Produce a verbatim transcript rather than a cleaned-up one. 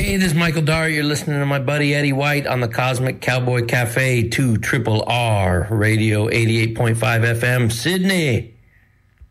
Hey, this is Michael Dara. You're listening to my buddy Eddie White on the Cosmic Cowboy Cafe, two Triple R Radio, eighty-eight point five F M, Sydney.